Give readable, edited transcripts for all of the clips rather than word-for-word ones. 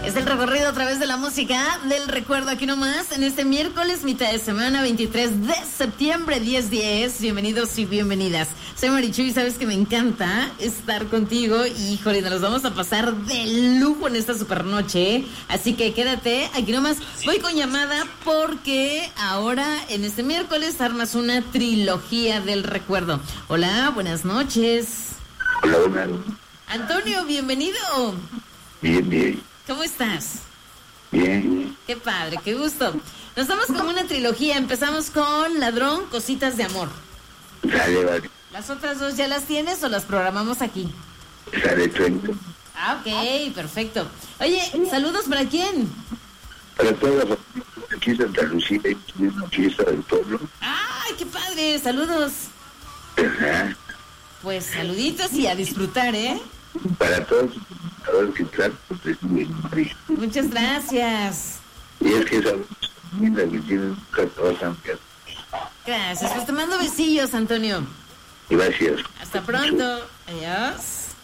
Es el recorrido a través de la música del recuerdo aquí nomás en este miércoles, mitad de semana, 23 de septiembre, 10:10. Bienvenidos y bienvenidas. Soy Marichu y sabes que me encanta estar contigo y, híjole, nos vamos a pasar de lujo en esta super noche, ¿eh? Así que quédate aquí nomás. Voy con llamada porque ahora en este miércoles armas una trilogía del recuerdo. Hola, buenas noches. Hola, buenas. Antonio, bienvenido. Bien. ¿Cómo estás? Bien. Qué padre, qué gusto. Nos vamos con una trilogía. Empezamos con Ladrón, Cositas de Amor. Vale. ¿Las otras dos ya las tienes o las programamos aquí? Sale 30. Ah, ok, perfecto. Oye, ¿saludos para quién? Para toda la aquí Santa Lucía y fiesta del pueblo. ¡Ay, qué padre! Saludos. Ajá. Pues saluditos y a disfrutar, ¿eh? Para todos los que tratan de María. Muchas gracias. Y es que esa linda que tiene todas amplias. Gracias. Pues te mando besillos, Antonio. Gracias. Hasta pronto. Adiós.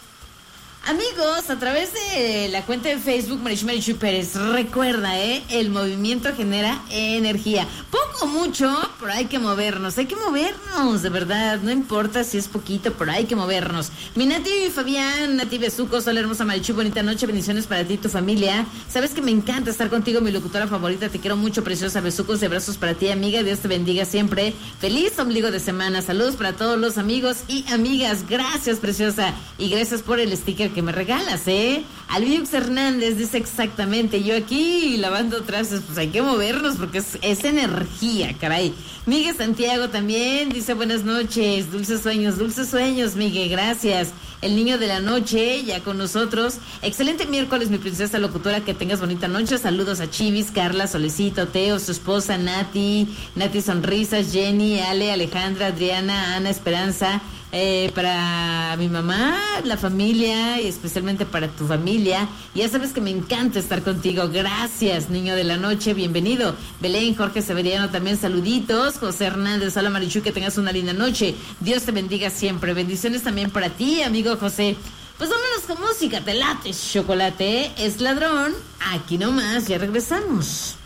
Amigos, a través de la cuenta de Facebook Marichu Pérez, recuerda, el movimiento genera energía. Poco, mucho, pero hay que movernos, de verdad, no importa si es poquito, pero hay que movernos. Mi Nati Fabián, Nati Besucos, hola hermosa Marichu, bonita noche, bendiciones para ti y tu familia. Sabes que me encanta estar contigo, mi locutora favorita, te quiero mucho, preciosa, besucos y abrazos para ti, amiga, Dios te bendiga siempre. Feliz ombligo de semana, saludos para todos los amigos y amigas, gracias preciosa, y gracias por el sticker que me regalas, Alviux Hernández dice exactamente, yo aquí lavando trastes, pues hay que movernos porque es energía, caray. Miguel Santiago también dice buenas noches, dulces sueños, Miguel, gracias. El niño de la noche ya con nosotros. Excelente miércoles, mi princesa locutora, que tengas bonita noche. Saludos a Chivis, Carla, Solecito, Teo, su esposa, Nati Sonrisas, Jenny, Ale, Alejandra, Adriana, Ana, Esperanza, para mi mamá, la familia y especialmente para tu familia. Ya sabes que me encanta estar contigo. Gracias, niño de la noche, bienvenido. Belén, Jorge Severiano también, saluditos. José Hernández, hola Marichu, que tengas una linda noche. Dios te bendiga siempre. Bendiciones también para ti, amigo José. Pues vámonos con música, te late chocolate, es Ladrón. Aquí nomás, ya regresamos.